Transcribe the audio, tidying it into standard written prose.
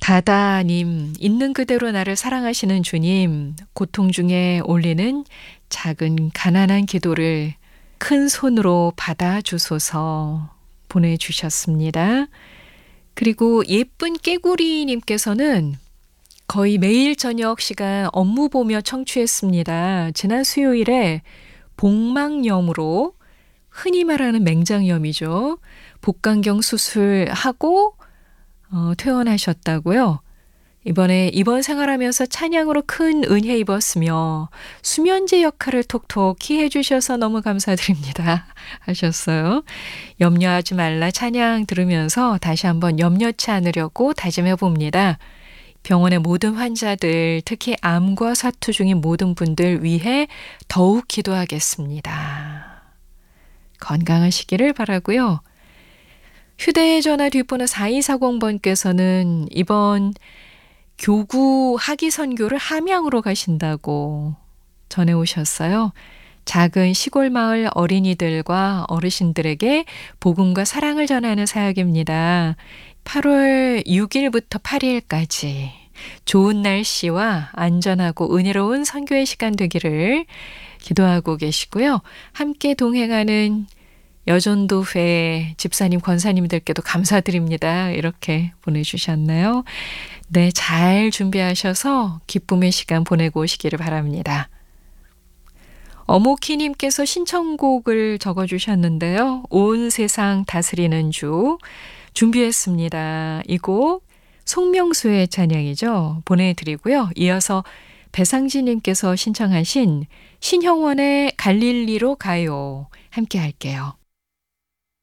가다님, 있는 그대로 나를 사랑하시는 주님, 고통 중에 올리는 작은 가난한 기도를 큰 손으로 받아주소서 보내주셨습니다. 그리고 예쁜 깨구리님께서는 거의 매일 저녁 시간 업무 보며 청취했습니다. 지난 수요일에 복막염으로 흔히 말하는 맹장염이죠. 복강경 수술하고 퇴원하셨다고요. 이번에 입원 생활하면서 찬양으로 큰 은혜 입었으며 수면제 역할을 톡톡히 해주셔서 너무 감사드립니다 하셨어요. 염려하지 말라 찬양 들으면서 다시 한번 염려치 않으려고 다짐해 봅니다. 병원의 모든 환자들, 특히 암과 사투 중인 모든 분들 위해 더욱 기도하겠습니다. 건강하시기를 바라고요. 휴대전화 뒷번호 4240번께서는 이번 교구 학위 선교를 함양으로 가신다고 전해오셨어요. 작은 시골 마을 어린이들과 어르신들에게 복음과 사랑을 전하는 사역입니다. 8월 6일부터 8일까지 좋은 날씨와 안전하고 은혜로운 선교의 시간 되기를 기도하고 계시고요. 함께 동행하는 여전도회 집사님, 권사님들께도 감사드립니다. 이렇게 보내주셨나요? 네, 잘 준비하셔서 기쁨의 시간 보내고 오시기를 바랍니다. 어모키님께서 신청곡을 적어주셨는데요. 온 세상 다스리는 주 준비했습니다. 이 곡 송명수의 찬양이죠. 보내드리고요. 이어서 배상진님께서 신청하신 신형원의 갈릴리로 가요 함께 할게요.